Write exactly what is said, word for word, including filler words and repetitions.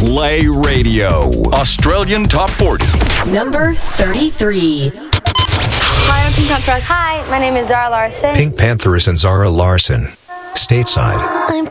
Play Radio. Australian Top forty. Number thirty-three. Hi, I'm Pink Pantheress. Hi, my name is Zara Larson. Pink Pantheress and Zara Larson. Stateside. I'm